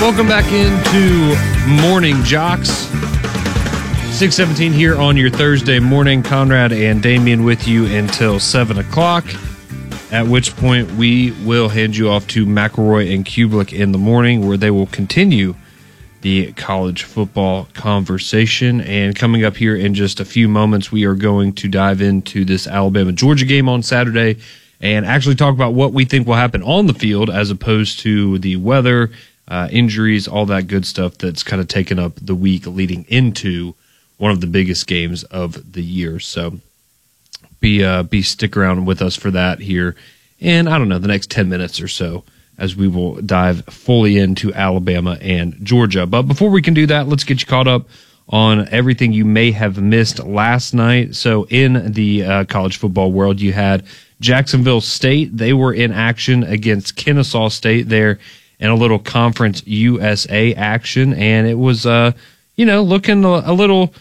Welcome back into Morning Jocks. 6:17 here on your Thursday morning. Conrad and Damian with you until 7 o'clock, at which point we will hand you off to McElroy and Kublik in the morning, where they will continue the college football conversation. And coming up here in just a few moments, we are going to dive into this Alabama-Georgia game on Saturday and actually talk about what we think will happen on the field as opposed to the weather, injuries, all that good stuff that's kind of taken up the week leading into one of the biggest games of the year. So be stick around with us for that here in, I don't know, the next 10 minutes or so as we will dive fully into Alabama and Georgia. But before we can do that, let's get you caught up on everything you may have missed last night. So in the college football world, you had Jacksonville State. They were in action against Kennesaw State there in a little Conference USA action, and it was, looking a little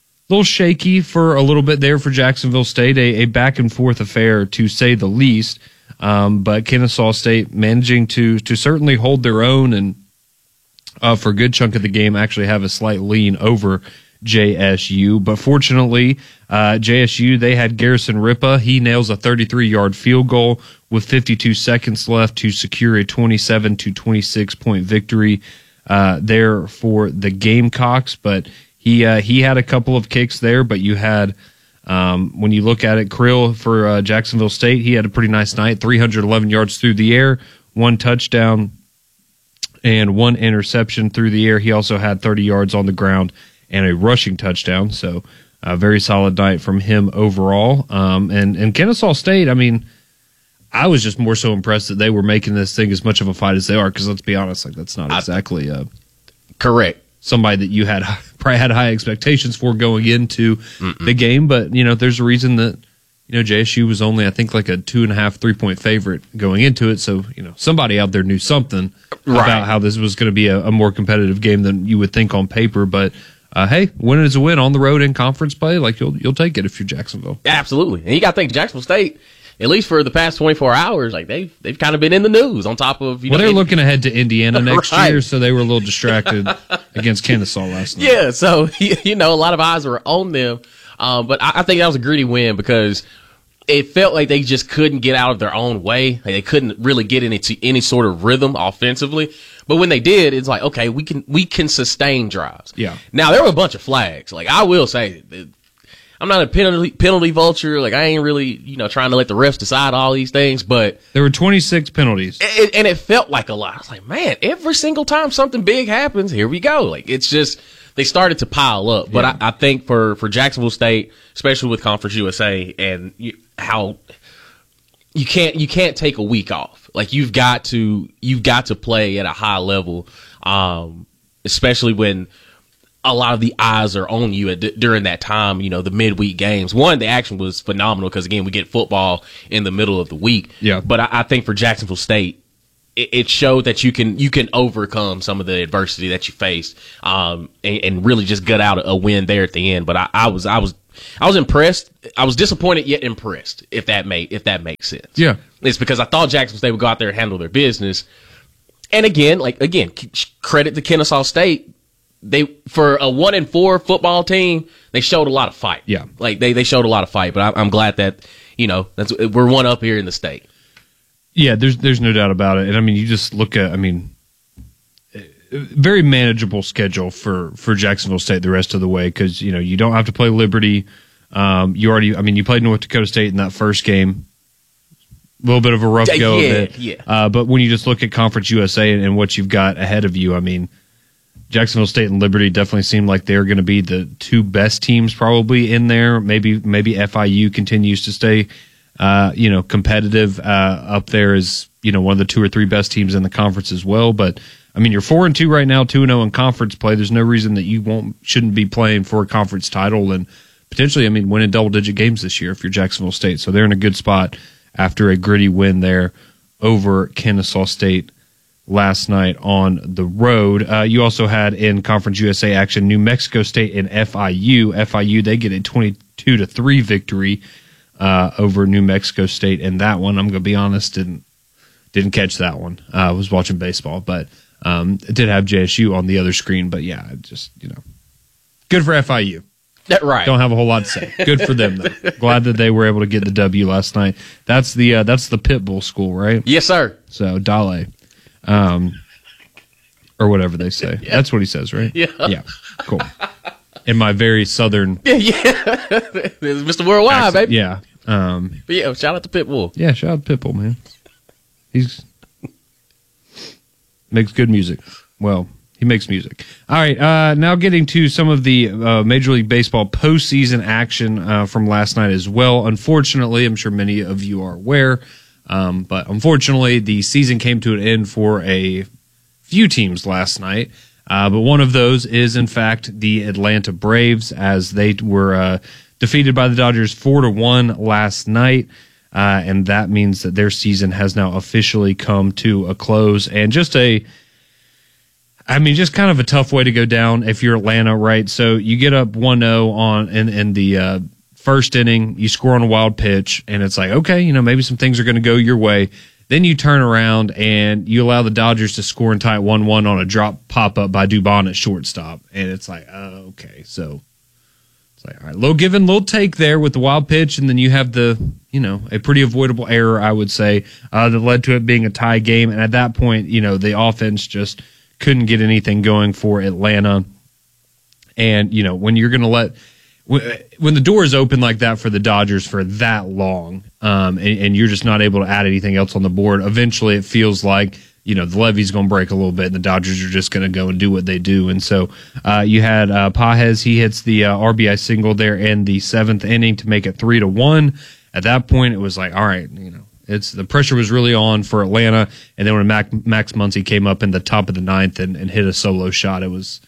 shaky for a little bit there for Jacksonville State, a back-and-forth affair, to say the least, but Kennesaw State managing to certainly hold their own and for a good chunk of the game actually have a slight lean over JSU. But fortunately, JSU, they had Garrison Ripa. He nails a 33-yard field goal with 52 seconds left to secure a 27-26 point victory there for the Gamecocks. But he had a couple of kicks there, but you had, when you look at it, Krill for Jacksonville State, he had a pretty nice night, 311 yards through the air, 1 touchdown, and 1 interception through the air. He also had 30 yards on the ground and a rushing touchdown. So a very solid night from him overall. And Kennesaw State, I mean, I was just more so impressed that they were making this thing as much of a fight as they are, because let's be honest, like that's not exactly correct. Somebody that you had probably had high expectations for going into the game. But, there's a reason that, JSU was only, I think, like a 2.5, 3-point favorite going into it. So, somebody out there knew something about how this was going to be a more competitive game than you would think on paper. But, hey, win is a win on the road in conference play. Like, you'll take it if you're Jacksonville. Absolutely. And you got to think Jacksonville State, at least for the past 24 hours, like they've kind of been in the news on top of, they're looking ahead to Indiana next year, so they were a little distracted against Kennesaw last night. Yeah, so, a lot of eyes were on them. But I think that was a gritty win because it felt like they just couldn't get out of their own way. Like they couldn't really get into any sort of rhythm offensively. But when they did, it's like, okay, we can sustain drives. Yeah. Now, there were a bunch of flags. Like, I will say, I'm not a penalty vulture. Like, I ain't really, trying to let the refs decide all these things, but there were 26 penalties. And it felt like a lot. I was like, man, every single time something big happens, here we go. Like, it's just, they started to pile up. But I think for Jacksonville State, especially with Conference USA and how you can't take a week off. Like, you've got to play at a high level, especially when a lot of the eyes are on you during that time, the midweek games. One, the action was phenomenal because, again, we get football in the middle of the week. Yeah. But I think for Jacksonville State, it showed that you can overcome some of the adversity that you faced, and really just gut out a win there at the end. But I was impressed. I was disappointed yet impressed, if that makes sense. Yeah. It's because I thought Jacksonville State would go out there and handle their business. And again, credit to Kennesaw State. They, for a 1-4 football team, they showed a lot of fight. Yeah. Like they showed a lot of fight, but I'm glad that, we're one up here in the state. Yeah, there's no doubt about it. And I mean, you just look at, very manageable schedule for Jacksonville State the rest of the way, because, you don't have to play Liberty. You played North Dakota State in that first game. A little bit of a rough go of it. Yeah. But when you just look at Conference USA and what you've got ahead of you, Jacksonville State and Liberty definitely seem like they're going to be the two best teams probably in there. Maybe FIU continues to stay, competitive up there as, one of the 2 or 3 best teams in the conference as well. But, you're 4-2 right now, 2-0 in conference play. There's no reason that you shouldn't be playing for a conference title and potentially, winning double-digit games this year if you're Jacksonville State. So they're in a good spot after a gritty win there over Kennesaw State last night on the road. You also had in Conference USA action New Mexico State and FIU. FIU, they get a 22-3 victory over New Mexico State, and that one, I'm going to be honest, didn't catch that one. I was watching baseball, but It did have JSU on the other screen, but yeah, just, good for FIU. Right. Don't have a whole lot to say. Good for them, though. Glad that they were able to get the W last night. That's the Pitbull school, right? Yes, sir. So Dale, or whatever they say. Yeah. That's what he says, right? Yeah. Yeah. Cool. In my very southern. Yeah. Mr. Worldwide, baby. Yeah. But yeah, shout out to Pitbull. Yeah, shout out to Pitbull, man. He's makes good music. Well, he makes music. All right, now getting to some of the Major League Baseball postseason action from last night as well. Unfortunately, I'm sure many of you are aware, but unfortunately, the season came to an end for a few teams last night. But one of those is, in fact, the Atlanta Braves, as they were defeated by the Dodgers 4-1 last night. And that means that their season has now officially come to a close. And just kind of a tough way to go down if you're Atlanta, right? So you get up 1-0 in the first inning, you score on a wild pitch, and it's like, okay, maybe some things are going to go your way. Then you turn around and you allow the Dodgers to score and tie it 1-1 on a drop pop-up by Dubon at shortstop. And it's like, oh, okay, so it's like, all right, little give and little take there with the wild pitch, and then you have a pretty avoidable error, I would say, that led to it being a tie game. And at that point, the offense just couldn't get anything going for Atlanta. And, when you're going to when the door is open like that for the Dodgers for that long, and you're just not able to add anything else on the board, eventually it feels like, the levee's going to break a little bit, and the Dodgers are just going to go and do what they do. And so you had Pages, he hits the RBI single there in the seventh inning to make it 3-1. At that point, it was like, all right, the pressure was really on for Atlanta. And then when Max Muncy came up in the top of the ninth and hit a solo shot, it was,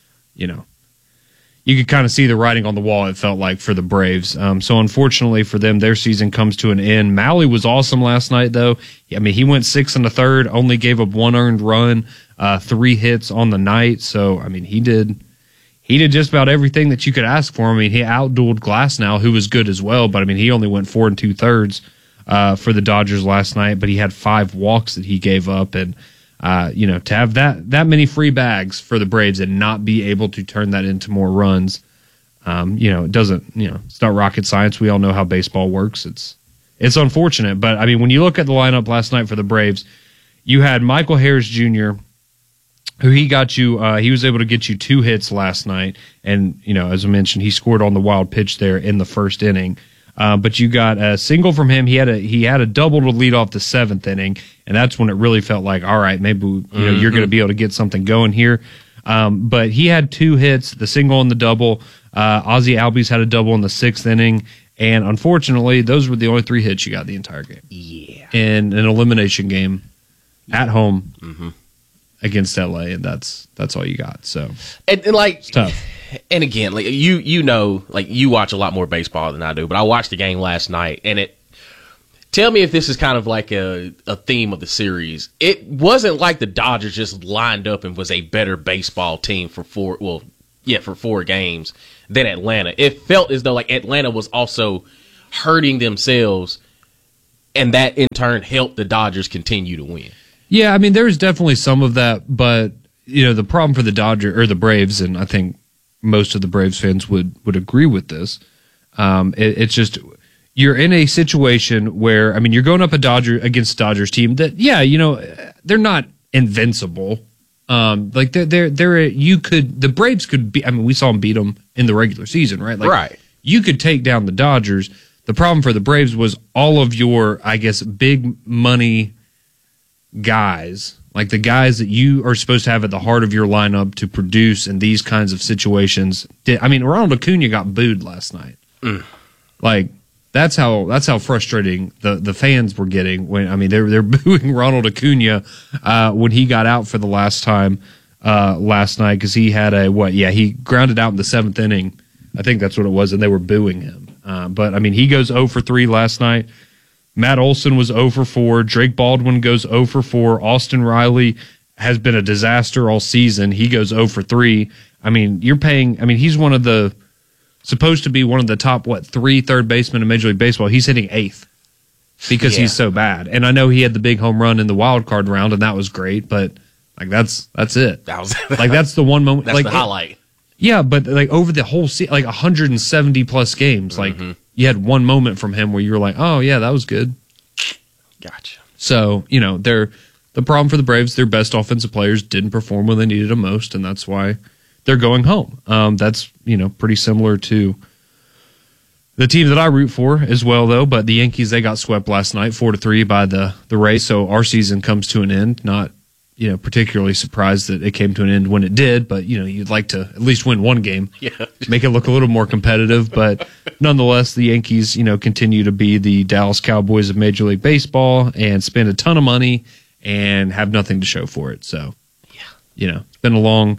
you could kind of see the writing on the wall, it felt like, for the Braves. So unfortunately for them, their season comes to an end. Mahle was awesome last night, though. He went 6 1/3, only gave up 1 earned run, 3 hits on the night. So, he did just about everything that you could ask for him. He outdueled Glasnow, who was good as well, but he only went 4 2/3 for the Dodgers last night, but he had 5 walks that he gave up. And to have that many free bags for the Braves and not be able to turn that into more runs, it doesn't, it's not rocket science. We all know how baseball works. It's unfortunate. But, when you look at the lineup last night for the Braves, you had Michael Harris Jr., who he was able to get you 2 hits last night. And, as I mentioned, he scored on the wild pitch there in the first inning. But you got a single from him. He had a double to lead off the 7th inning, and that's when it really felt like, all right, maybe you're going to be able to get something going here. But he had 2 hits, the single and the double. Ozzie Albies had a double in the 6th inning, and unfortunately, those were the only 3 hits you got the entire game. Yeah, in an elimination game at home against LA, and that's all you got. So and it's tough. And again, like you watch a lot more baseball than I do, but I watched the game last night, and tell me if this is kind of like a theme of the series. It wasn't like the Dodgers just lined up and was a better baseball team for 4 games than Atlanta. It felt as though like Atlanta was also hurting themselves, and that in turn helped the Dodgers continue to win. Yeah, there's definitely some of that, but the problem for the Braves, and I think most of the Braves fans would agree with this. It's just you're in a situation where you're going up against a Dodgers team that they're not invincible. The Braves could be. We saw them beat them in the regular season, right? Right. You could take down the Dodgers. The problem for the Braves was all of your, big money guys. Like the guys that you are supposed to have at the heart of your lineup to produce in these kinds of situations. Ronald Acuna got booed last night. Like that's how frustrating the fans were getting when they're booing Ronald Acuna when he got out for the last time last night because he had he grounded out in the 7th inning. I think that's what it was, and they were booing him. But he goes 0 for 3 last night. Matt Olson was 0 for 4. Drake Baldwin goes 0 for 4. Austin Riley has been a disaster all season. He goes 0 for 3. You're paying. He's supposed to be one of the top 3 third basemen in Major League Baseball. He's hitting 8th because he's so bad. And I know he had the big home run in the wild card round, and that was great. But Like that's it. That was like that's the one moment. That's like the highlight. Yeah, but like over the whole season, like 170 plus games, like you had one moment from him where you were like, oh yeah, that was good. Gotcha. So the problem for the Braves, their best offensive players didn't perform when they needed them most, and that's why they're going home. That's pretty similar to the team that I root for as well, though. But the Yankees, they got swept last night, 4-3 by the Rays. So our season comes to an end. Not particularly surprised that it came to an end when it did, but you'd like to at least win one game, make it look a little more competitive. But nonetheless, the Yankees, continue to be the Dallas Cowboys of Major League Baseball and spend a ton of money and have nothing to show for it. So, it's been a long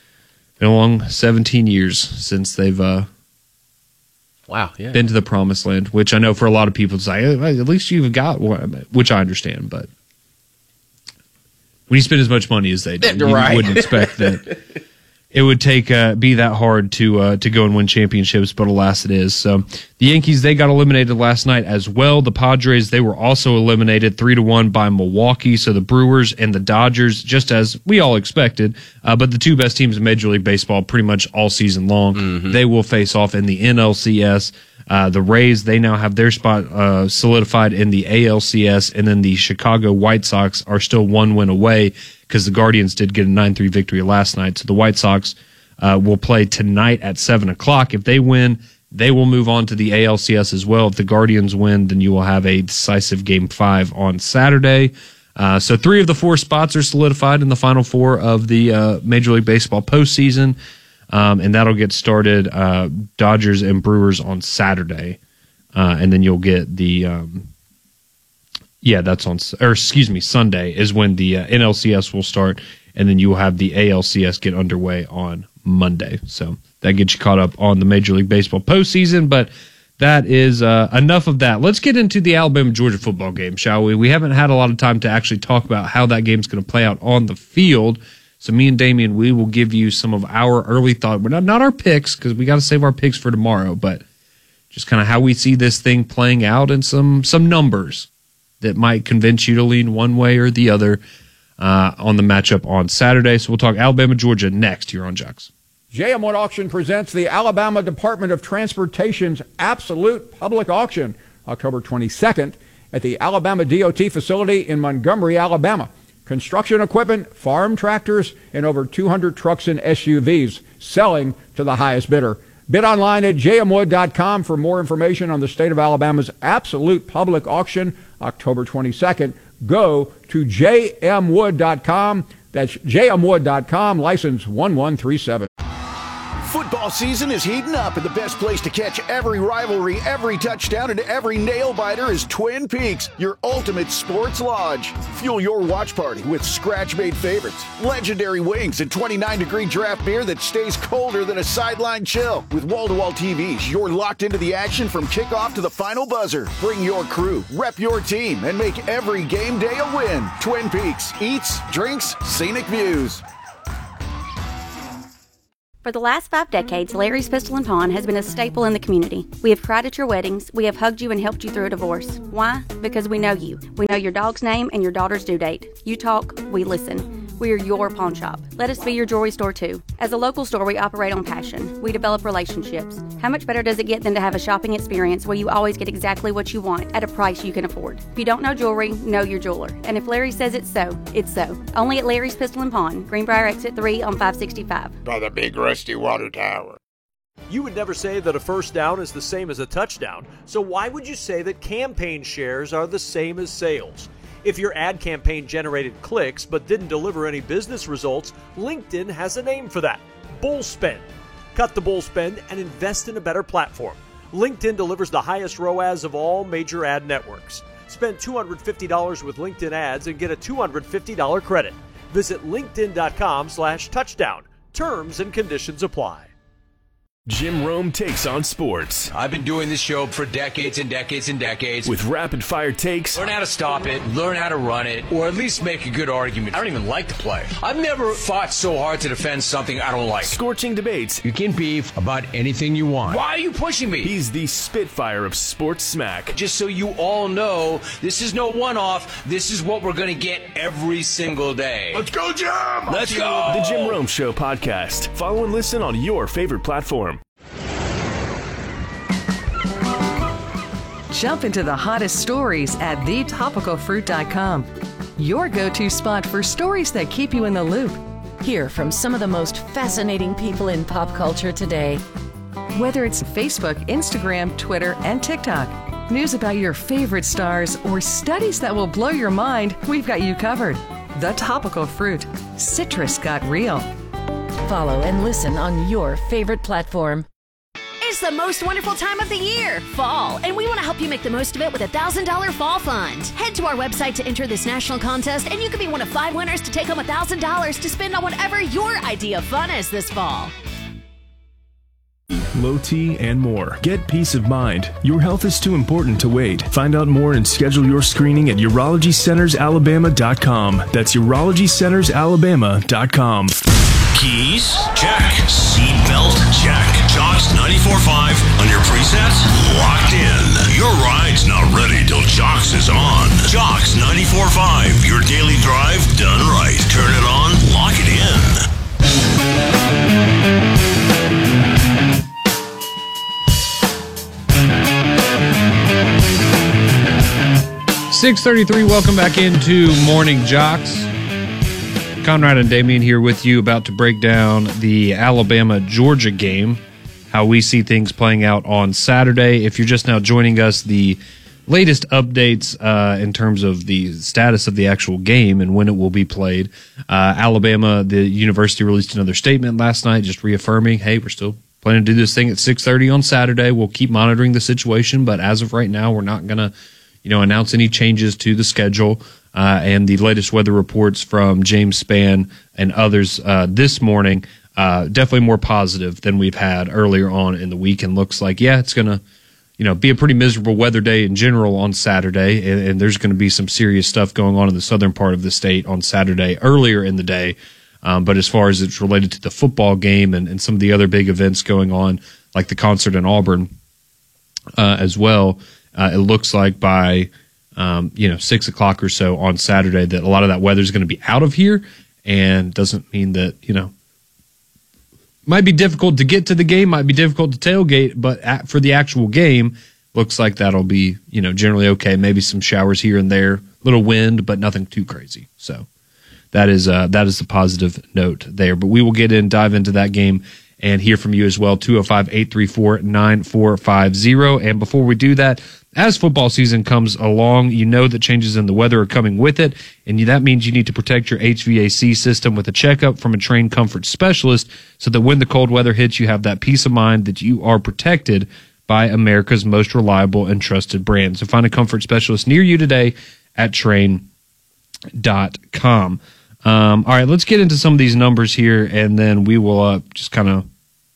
17 years since they've been to the promised land, which I know for a lot of people it's like, at least you've got one, which I understand, but when you spend as much money as they do, you wouldn't expect that it would be that hard to go and win championships, but alas it is. So the Yankees, they got eliminated last night as well. The Padres, they were also eliminated 3-1 by Milwaukee. So the Brewers and the Dodgers, just as we all expected, but the two best teams in Major League Baseball pretty much all season long, they will face off in the NLCS. The Rays, they now have their spot solidified in the ALCS, and then the Chicago White Sox are still one win away because the Guardians did get a 9-3 victory last night. So the White Sox will play tonight at 7 o'clock. If they win, they will move on to the ALCS as well. If the Guardians win, then you will have a decisive Game 5 on Saturday. So 3 of the 4 spots are solidified in the Final Four of the Major League Baseball postseason. And that'll get started, Dodgers and Brewers on Saturday. And then you'll get the, Sunday is when the NLCS will start. And then you will have the ALCS get underway on Monday. So that gets you caught up on the Major League Baseball postseason. But that is enough of that. Let's get into the Alabama-Georgia football game, shall we? We haven't had a lot of time to actually talk about how that game's going to play out on the field. So me and Damian, we will give you some of our early thought. We're not our picks because we got to save our picks for tomorrow, but just kind of how we see this thing playing out and some numbers that might convince you to lean one way or the other on the matchup on Saturday. So we'll talk Alabama-Georgia next here on Jux. JM Wood Auction presents the Alabama Department of Transportation's Absolute Public Auction, October 22nd at the Alabama DOT facility in Montgomery, Alabama. Construction equipment, farm tractors, and over 200 trucks and SUVs selling to the highest bidder. Bid online at jmwood.com for more information on the state of Alabama's absolute public auction, October 22nd. Go to jmwood.com. That's jmwood.com, license 1137. Football season is heating up, and the best place to catch every rivalry, every touchdown, and every nail-biter is Twin Peaks, your ultimate sports lodge. Fuel your watch party with scratch-made favorites, legendary wings, and 29-degree draft beer that stays colder than a sideline chill. With wall-to-wall TVs, you're locked into the action from kickoff to the final buzzer. Bring your crew, rep your team, and make every game day a win. Twin Peaks, eats, drinks, scenic views. For the last 5 decades, Larry's Pistol and Pawn has been a staple in the community. We have cried at your weddings. We have hugged you and helped you through a divorce. Why? Because we know you. We know your dog's name and your daughter's due date. You talk, we listen. We are your pawn shop. Let us be your jewelry store too. As a local store, we operate on passion. We develop relationships. How much better does it get than to have a shopping experience where you always get exactly what you want at a price you can afford? If you don't know jewelry, know your jeweler. And if Larry says it's so, it's so. Only at Larry's Pistol and Pawn, Greenbrier Exit 3 on 565. By the big rusty water tower. You would never say that a first down is the same as a touchdown, so why would you say that campaign shares are the same as sales? If your ad campaign generated clicks but didn't deliver any business results, LinkedIn has a name for that: bull spend. Cut the bull spend and invest in a better platform. LinkedIn delivers the highest ROAS of all major ad networks. Spend $250 with LinkedIn ads and get a $250 credit. Visit linkedin.com/touchdown. Terms and conditions apply. Jim Rome takes on sports. I've been doing this show for decades and decades and decades. With rapid-fire takes. Learn how to stop it, learn how to run it, or at least make a good argument. I don't even like to play. I've never fought so hard to defend something I don't like. Scorching debates. You can beef about anything you want. Why are you pushing me? He's the Spitfire of sports smack. Just so you all know, this is no one-off. This is what we're going to get every single day. Let's go, Jim! Let's go! The Jim Rome Show podcast. Follow and listen on your favorite platform. Jump into the hottest stories at thetopicalfruit.com. Your go-to spot for stories that keep you in the loop. Hear from some of the most fascinating people in pop culture today. Whether it's Facebook, Instagram, Twitter, and TikTok, news about your favorite stars, or studies that will blow your mind, we've got you covered. The Topical Fruit. Citrus got real. Follow and listen on your favorite platform. It's the most wonderful time of the year, fall, and we want to help you make the most of it with a $1,000 fall fund. Head to our website to enter this national contest, and you could be one of 5 winners to take home $1,000 to spend on whatever your idea of fun is this fall. Low T and more. Get peace of mind. Your health is too important to wait. Find out more and schedule your screening at urologycentersalabama.com. That's urologycentersalabama.com. Keys? Check. Seatbelt? Check. Jocks 94.5 on your presets? Locked in. Your ride's not ready till Jocks is on. Jocks 94.5. Your daily drive done right. Turn it on. Lock it in. 6:33. Welcome back into Morning Jocks. Conrad and Damien here with you, about to break down the Alabama-Georgia game, how we see things playing out on Saturday. If you're just now joining us, the latest updates in terms of the status of the actual game and when it will be played. Alabama, the university, released another statement last night just reaffirming, hey, we're still planning to do this thing at 6:30 on Saturday. We'll keep monitoring the situation, but as of right now, we're not going to announce any changes to the schedule. And the latest weather reports from James Spann and others this morning, definitely more positive than we've had earlier on in the week, and looks like, it's going to be a pretty miserable weather day in general on Saturday, and there's going to be some serious stuff going on in the southern part of the state on Saturday earlier in the day. But as far as it's related to the football game and some of the other big events going on, like the concert in Auburn as well, it looks like by 6 o'clock or so on Saturday that a lot of that weather is going to be out of here, and doesn't mean that, might be difficult to get to the game, might be difficult to tailgate, but for the actual game, looks like that'll be, generally okay. Maybe some showers here and there, little wind, but nothing too crazy. So that is the positive note there. But we will dive into that game and hear from you as well, 205-834-9450. And before we do that, as football season comes along, that changes in the weather are coming with it, and that means you need to protect your HVAC system with a checkup from a trained comfort specialist so that when the cold weather hits, you have that peace of mind that you are protected by America's most reliable and trusted brand. So find a comfort specialist near you today at Trane.com. All right, let's get into some of these numbers here, and then we will just kind of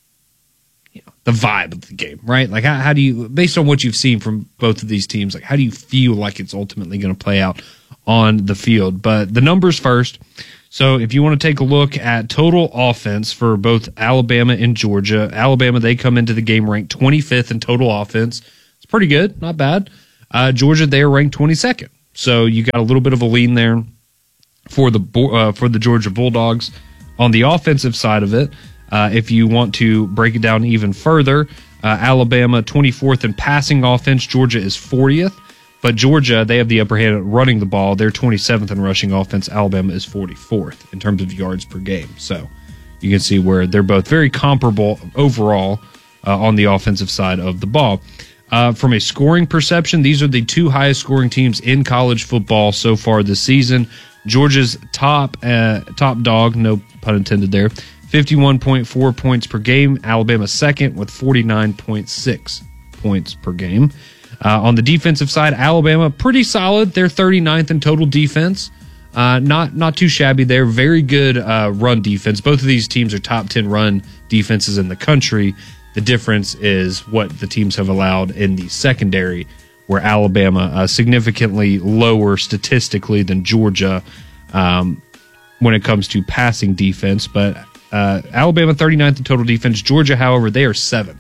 the vibe of the game, right? Like, how do you, based on what you've seen from both of these teams, like, how do you feel like it's ultimately going to play out on the field? But the numbers first. So if you want to take a look at total offense for both Alabama and Georgia, Alabama, they come into the game ranked 25th in total offense. It's pretty good, not bad. Georgia, they are ranked 22nd. So you got a little bit of a lean there for the Georgia Bulldogs. On the offensive side of it, if you want to break it down even further, Alabama 24th in passing offense, Georgia is 40th. But Georgia, they have the upper hand at running the ball. They're 27th in rushing offense. Alabama is 44th in terms of yards per game. So you can see where they're both very comparable overall on the offensive side of the ball. From a scoring perception, these are the two highest scoring teams in college football so far this season. Georgia's top dog, no pun intended there, 51.4 points per game. Alabama second with 49.6 points per game. On the defensive side, Alabama pretty solid. They're 39th in total defense. Not too shabby there. Very good run defense. Both of these teams are top 10 run defenses in the country. The difference is what the teams have allowed in the secondary, where Alabama significantly lower statistically than Georgia when it comes to passing defense. But Alabama 39th in total defense. Georgia, however, they are 7th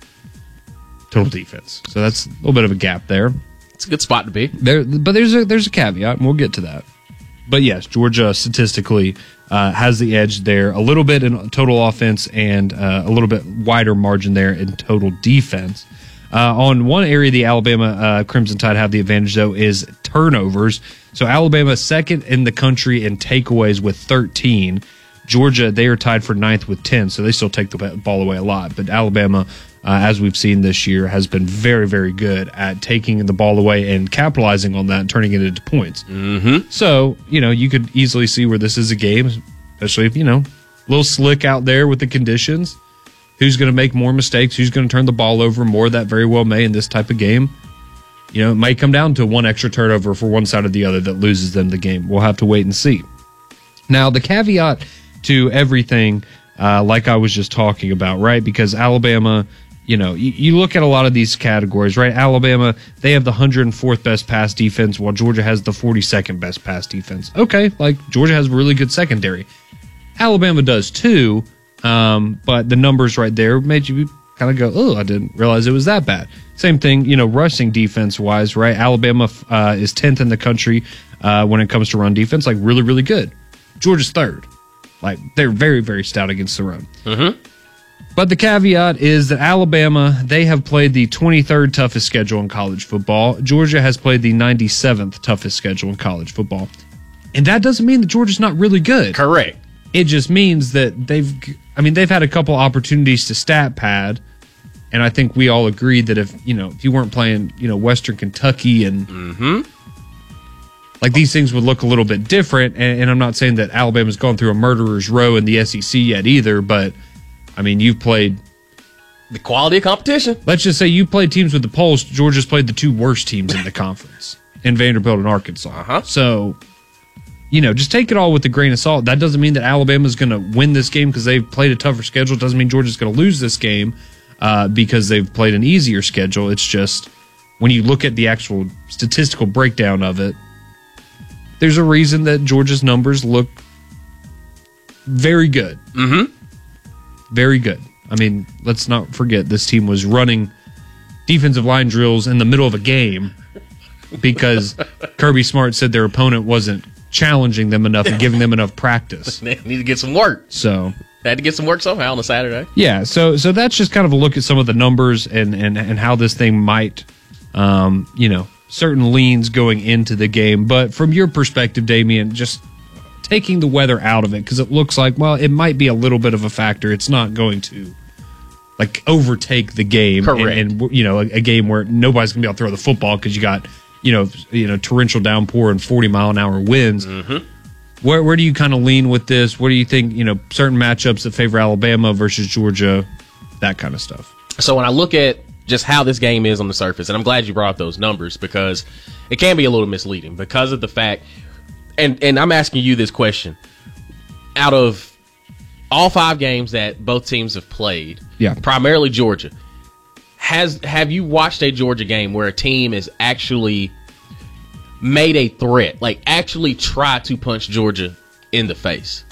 total defense. So that's a little bit of a gap there. It's a good spot to be. But there's a caveat, and we'll get to that. But yes, Georgia statistically has the edge there, a little bit in total offense and a little bit wider margin there in total defense. On one area, the Alabama Crimson Tide have the advantage, though, is turnovers. So Alabama second in the country in takeaways with 13. Georgia, they are tied for 9th with 10, so they still take the ball away a lot. But Alabama, as we've seen this year, has been very, very good at taking the ball away and capitalizing on that and turning it into points. Mm-hmm. So, you could easily see where this is a game, especially if, a little slick out there with the conditions. Who's going to make more mistakes? Who's going to turn the ball over more? That very well may in this type of game. It might come down to one extra turnover for one side or the other that loses them the game. We'll have to wait and see. Now, the caveat to everything, like I was just talking about, right? Because Alabama, you look at a lot of these categories, right? Alabama, they have the 104th best pass defense, while Georgia has the 42nd best pass defense. Okay, Georgia has a really good secondary. Alabama does too, but the numbers right there made you kind of go, oh, I didn't realize it was that bad. Same thing, rushing defense-wise, right? Alabama is 10th in the country when it comes to run defense, really, really good. Georgia's 3rd. They're very, very stout against the run. Mm-hmm. But the caveat is that Alabama, they have played the 23rd toughest schedule in college football. Georgia has played the 97th toughest schedule in college football. And that doesn't mean that Georgia's not really good. Correct. It just means that they've had a couple opportunities to stat pad. And I think we all agreed that if you weren't playing, Western Kentucky and mm-hmm. These things would look a little bit different. And I'm not saying that Alabama's gone through a murderer's row in the SEC yet either, but you've played the quality of competition. Let's just say you played teams with the polls. Georgia's played the 2 worst teams in the conference in Vanderbilt and Arkansas. Uh-huh. So, just take it all with a grain of salt. That doesn't mean that Alabama's going to win this game because they've played a tougher schedule. It doesn't mean Georgia's going to lose this game because they've played an easier schedule. It's just when you look at the actual statistical breakdown of it, there's a reason that Georgia's numbers look very good. Mm-hmm. Very good. Let's not forget this team was running defensive line drills in the middle of a game because Kirby Smart said their opponent wasn't challenging them enough and giving them enough practice. They need to get some work. So they had to get some work somehow on a Saturday. Yeah, so that's just kind of a look at some of the numbers and how this thing might, certain leans going into the game. But from your perspective, Damian, just taking the weather out of it, because it looks like, well, it might be a little bit of a factor. It's not going to overtake the game. Correct. And a game where nobody's going to be able to throw the football because you got, torrential downpour and 40-mile-an-hour winds. Mm-hmm. Where do you kind of lean with this? What do you think, certain matchups that favor Alabama versus Georgia, that kind of stuff? So when I look at just how this game is on the surface, and I'm glad you brought up those numbers because it can be a little misleading because of the fact, and I'm asking you this question, out of all 5 games that both teams have played, primarily Georgia, have you watched a Georgia game where a team is actually made a threat, actually try to punch Georgia in the face?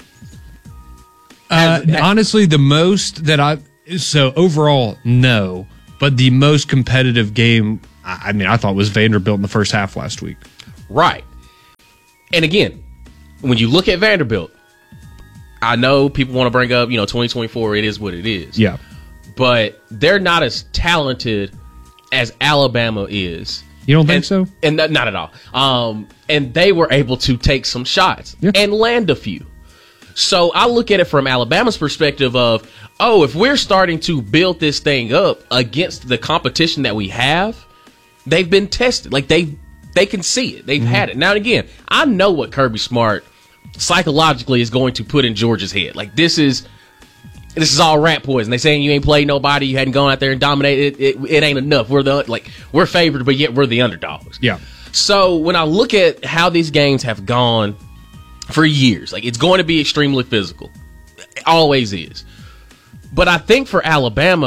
Honestly, the most that so overall, no, but the most competitive game, I thought was Vanderbilt in the first half last week. Right. And again, when you look at Vanderbilt, I know people want to bring up, 2024, it is what it is. Yeah. But they're not as talented as Alabama is. You don't think so? And not at all. And they were able to take some shots and land a few. So I look at it from Alabama's perspective of, if we're starting to build this thing up against the competition that we have, they've been tested. They can see it. They've had it. Now, again, I know what Kirby Smart psychologically is going to put in Georgia's head. This is all rat poison. They saying you ain't played nobody, you hadn't gone out there and dominated. It ain't enough. We're favored, but yet we're the underdogs. Yeah. So when I look at how these games have gone for years, it's going to be extremely physical. It always is. But I think for Alabama,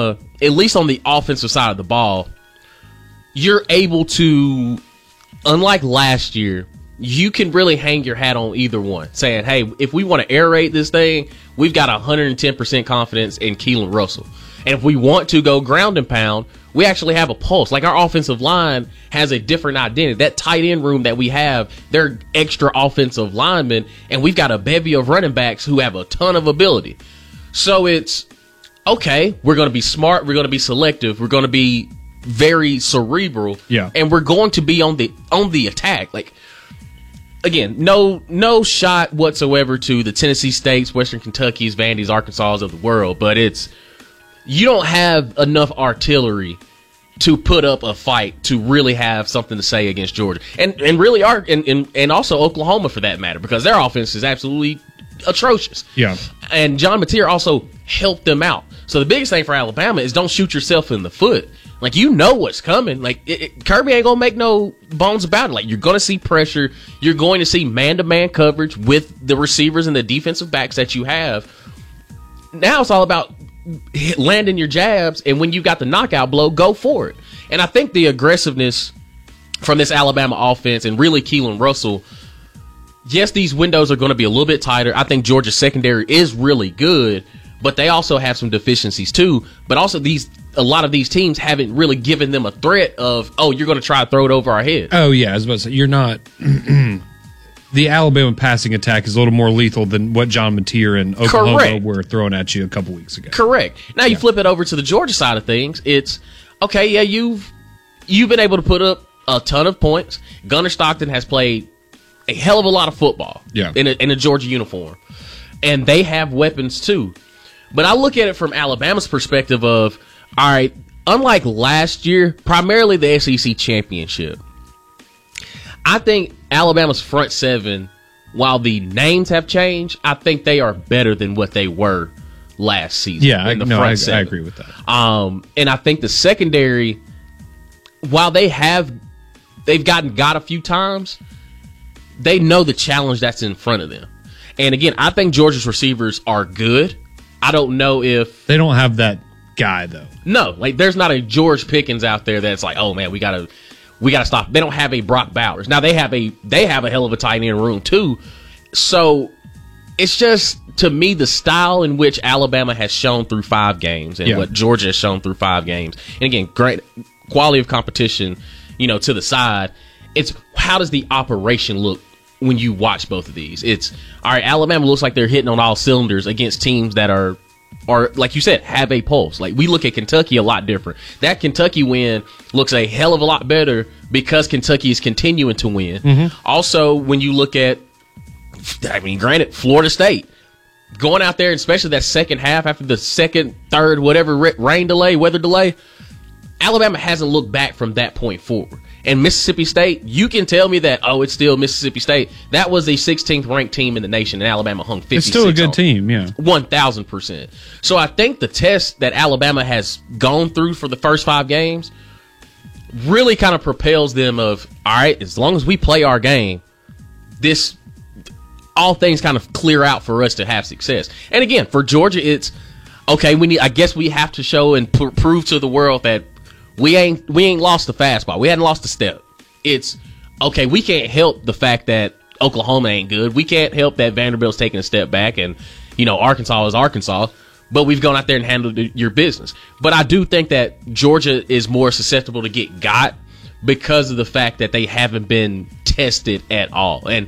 at least on the offensive side of the ball, you're able to, unlike last year, you can really hang your hat on either one, saying, hey, if we want to aerate this thing, we've got 110% confidence in Keelan Russell. And if we want to go ground and pound, we actually have a pulse. Like, our offensive line has a different identity. That tight end room that we have, they're extra offensive linemen, and we've got a bevy of running backs who have a ton of ability. So it's, okay, we're going to be smart, we're going to be selective, we're going to be very cerebral, and we're going to be on the attack. Like, again, no shot whatsoever to the Tennessee States, Western Kentuckys, Vandy's, Arkansas of the world, but it's, you don't have enough artillery to put up a fight to really have something to say against Georgia, and really and also Oklahoma for that matter, because their offense is absolutely atrocious. Yeah, and John Mateer also helped them out. So the biggest thing for Alabama is don't shoot yourself in the foot. Like, you know what's coming. Like, Kirby ain't gonna make no bones about it. Like, you're gonna see pressure. You're going to see man-to-man coverage with the receivers and the defensive backs that you have. Now it's all about landing your jabs, and when you got the knockout blow, go for it. And I think the aggressiveness from this Alabama offense and really Keelan Russell, yes, these windows are going to be a little bit tighter. I think Georgia's secondary is really good, but they also have some deficiencies too. But also a lot of these teams haven't really given them a threat of, oh, you're going to try to throw it over our head. Oh, yeah, I was about to say, you're not... The Alabama passing attack is a little more lethal than what John Mateer and Oklahoma were throwing at you a couple weeks ago. Correct. Now you flip it over to the Georgia side of things. It's, okay, yeah, you've been able to put up a ton of points. Gunnar Stockton has played a hell of a lot of football in a Georgia uniform. And they have weapons too. But I look at it from Alabama's perspective of, all right, unlike last year, primarily the SEC championship, I think Alabama's front seven, while the names have changed, I think they are better than what they were last season. Yeah, I agree with that. And I think the secondary, while they've gotten got a few times, they know the challenge that's in front of them. And again, I think Georgia's receivers are good. I don't know if they don't have that guy though. No, like there's not a George Pickens out there that's like, oh man, we gotta stop. They don't have a Brock Bowers. Now they have a hell of a tight end room too. So it's just, to me, the style in which Alabama has shown through 5 games and what Georgia has shown through 5 games. And again, great quality of competition, to the side. It's how does the operation look when you watch both of these? It's, all right, Alabama looks like they're hitting on all cylinders against teams that are, like you said, have a pulse. Like, we look at Kentucky a lot different. That Kentucky win looks a hell of a lot better because Kentucky is continuing to win. Mm-hmm. Also, when you look at, granted, Florida State, going out there, especially that second half after the second, third, whatever weather delay, Alabama hasn't looked back from that point forward. And Mississippi State, you can tell me that, it's still Mississippi State. That was the 16th ranked team in the nation, and Alabama hung 56. It's still a good team, yeah. 1,000%. So I think the test that Alabama has gone through for the first 5 games really kind of propels them of, all right, as long as we play our game, all things kind of clear out for us to have success. And again, for Georgia, it's, okay, I guess we have to show and prove to the world that we ain't lost the fastball. We hadn't lost a step. It's, okay, we can't help the fact that Oklahoma ain't good. We can't help that Vanderbilt's taking a step back and, Arkansas is Arkansas. But we've gone out there and handled your business. But I do think that Georgia is more susceptible to get got because of the fact that they haven't been tested at all. And